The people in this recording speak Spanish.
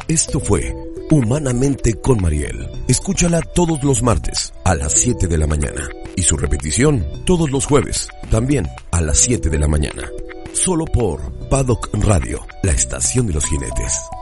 Esto fue Humanamente con Mariel. Escúchala todos los martes a las 7 de la mañana y su repetición todos los jueves, también a las 7 de la mañana. Solo por Paddock Radio, la estación de los jinetes.